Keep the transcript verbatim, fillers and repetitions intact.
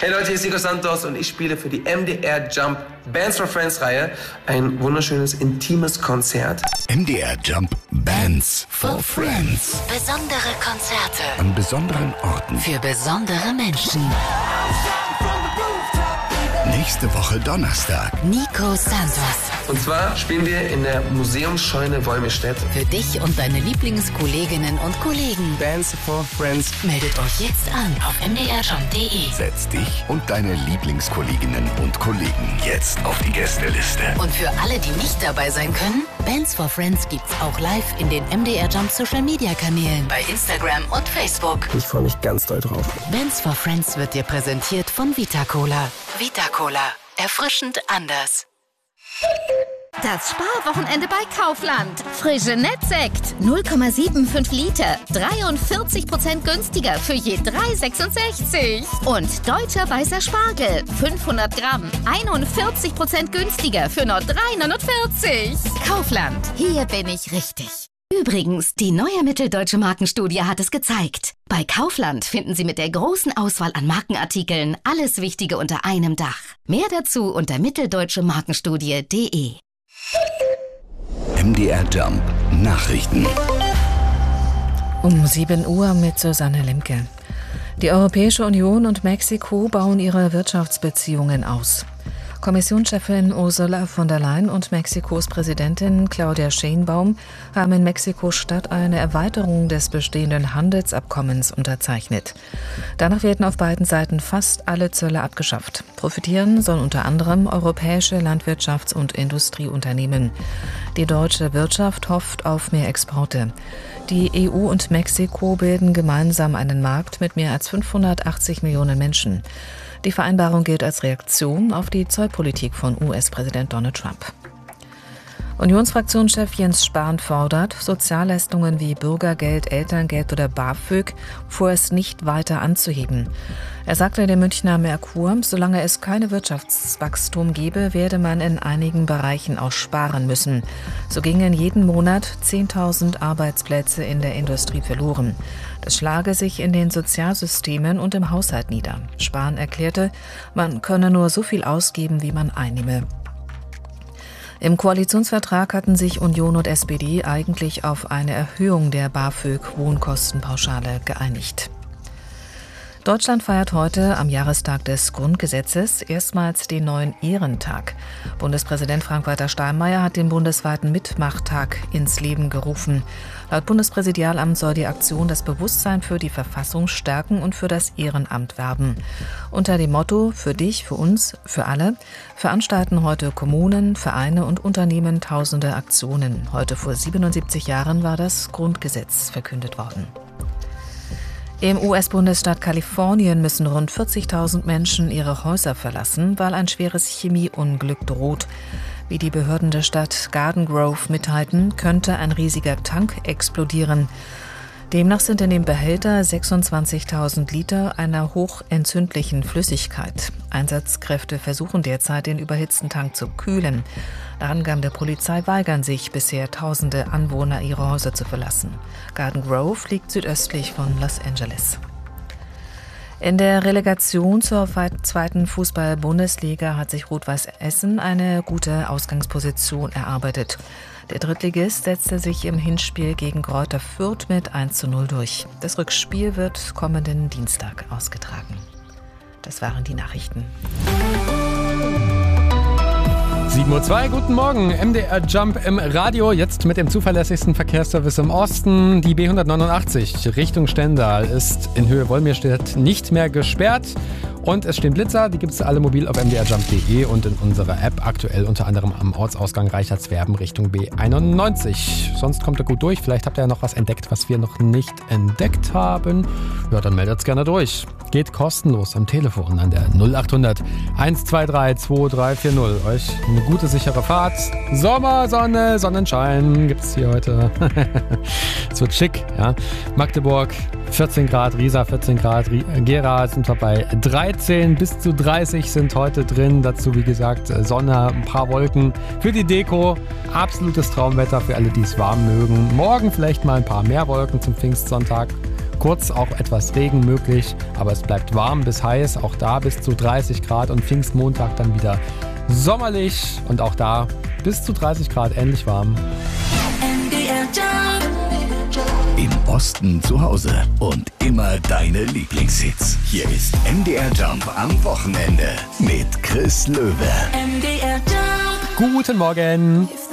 Hey Leute, hier ist Nico Santos und ich spiele für die M D R Jump Bands for Friends Reihe ein wunderschönes, intimes Konzert. M D R Jump Bands for Friends. Besondere Konzerte an besonderen Orten. Für besondere Menschen. Nächste Woche Donnerstag. Nico Santos. Und zwar spielen wir in der Museumsscheune Wolmirstedt. Für dich und deine Lieblingskolleginnen und Kollegen. Bands for Friends. Meldet euch jetzt an auf m d r jump punkt d e. Setz dich und deine Lieblingskolleginnen und Kollegen jetzt auf die Gästeliste. Und für alle, die nicht dabei sein können, Bands for Friends gibt's auch live in den M D R Jump Social Media Kanälen bei Instagram und Facebook. Ich freue mich ganz doll drauf. Bands for Friends wird dir präsentiert von Vita Cola. Vita Cola. Erfrischend anders. Das Sparwochenende bei Kaufland. Frische Nettsekt. null Komma fünfundsiebzig Liter. dreiundvierzig Prozent günstiger für je drei Euro sechsundsechzig. Und deutscher weißer Spargel. fünfhundert Gramm. einundvierzig Prozent günstiger für nur drei Euro neunundvierzig. Kaufland. Hier bin ich richtig. Übrigens, die neue Mitteldeutsche Markenstudie hat es gezeigt. Bei Kaufland finden Sie mit der großen Auswahl an Markenartikeln alles Wichtige unter einem Dach. Mehr dazu unter mitteldeutsche markenstudie punkt d e. M D R Jump Nachrichten. Um sieben Uhr mit Susanne Lemke. Die Europäische Union und Mexiko bauen ihre Wirtschaftsbeziehungen aus. Kommissionschefin Ursula von der Leyen und Mexikos Präsidentin Claudia Sheinbaum haben in Mexiko-Stadt eine Erweiterung des bestehenden Handelsabkommens unterzeichnet. Danach werden auf beiden Seiten fast alle Zölle abgeschafft. Profitieren sollen unter anderem europäische Landwirtschafts- und Industrieunternehmen. Die deutsche Wirtschaft hofft auf mehr Exporte. Die E U und Mexiko bilden gemeinsam einen Markt mit mehr als fünfhundertachtzig Millionen Menschen. Die Vereinbarung gilt als Reaktion auf die Zollpolitik von U S-Präsident Donald Trump. Unionsfraktionschef Jens Spahn fordert, Sozialleistungen wie Bürgergeld, Elterngeld oder BAföG vorerst nicht weiter anzuheben. Er sagte dem Münchner Merkur, solange es keine Wirtschaftswachstum gebe, werde man in einigen Bereichen auch sparen müssen. So gingen jeden Monat zehntausend Arbeitsplätze in der Industrie verloren. Das schlage sich in den Sozialsystemen und im Haushalt nieder. Spahn erklärte, man könne nur so viel ausgeben, wie man einnehme. Im Koalitionsvertrag hatten sich Union und S P D eigentlich auf eine Erhöhung der BAföG-Wohnkostenpauschale geeinigt. Deutschland feiert heute am Jahrestag des Grundgesetzes erstmals den neuen Ehrentag. Bundespräsident Frank-Walter Steinmeier hat den bundesweiten Mitmachtag ins Leben gerufen. Laut Bundespräsidialamt soll die Aktion das Bewusstsein für die Verfassung stärken und für das Ehrenamt werben. Unter dem Motto „Für dich, für uns, für alle“ veranstalten heute Kommunen, Vereine und Unternehmen tausende Aktionen. Heute vor siebenundsiebzig Jahren war das Grundgesetz verkündet worden. Im U S-Bundesstaat Kalifornien müssen rund vierzigtausend Menschen ihre Häuser verlassen, weil ein schweres Chemieunglück droht. Wie die Behörden der Stadt Garden Grove mitteilten, könnte ein riesiger Tank explodieren. Demnach sind in dem Behälter sechsundzwanzigtausend Liter einer hochentzündlichen Flüssigkeit. Einsatzkräfte versuchen derzeit, den überhitzten Tank zu kühlen. Nach Angaben der Polizei weigern sich bisher tausende Anwohner, ihre Häuser zu verlassen. Garden Grove liegt südöstlich von Los Angeles. In der Relegation zur zweiten Fußball-Bundesliga hat sich Rot-Weiß Essen eine gute Ausgangsposition erarbeitet. Der Drittligist setzte sich im Hinspiel gegen Greuther Fürth mit eins zu null durch. Das Rückspiel wird kommenden Dienstag ausgetragen. Das waren die Nachrichten. sieben Uhr zwei, guten Morgen, M D R Jump im Radio, jetzt mit dem zuverlässigsten Verkehrsservice im Osten. Die B hundertneunundachtzig Richtung Stendal ist in Höhe Wolmirstedt nicht mehr gesperrt. Und es stehen Blitzer, die gibt es alle mobil auf m d r jump punkt d e und in unserer App, aktuell unter anderem am Ortsausgang Reichertswerben Richtung B einundneunzig. Sonst kommt ihr gut durch, vielleicht habt ihr ja noch was entdeckt, was wir noch nicht entdeckt haben. Ja, dann meldet's gerne durch. Geht kostenlos am Telefon an der null achthundert eins zwei drei zwei drei vier null. Euch eine gute, sichere Fahrt. Sommer, Sonne, Sonnenschein gibt's hier heute. Es wird schick, ja. Magdeburg vierzehn Grad, Riesa vierzehn Grad, Gera sind wir bei dreizehn, bis zu dreißig sind heute drin. Dazu, wie gesagt, Sonne, ein paar Wolken für die Deko. Absolutes Traumwetter für alle, die es warm mögen. Morgen vielleicht mal ein paar mehr Wolken zum Pfingstsonntag. kurz auch etwas Regen möglich, aber es bleibt warm bis heiß, auch da bis zu dreißig Grad und Pfingstmontag dann wieder sommerlich und auch da bis zu dreißig Grad, ähnlich warm. Im Osten zu Hause und immer deine Lieblingshits. Hier ist M D R Jump am Wochenende mit Chris Löwe. Guten Morgen!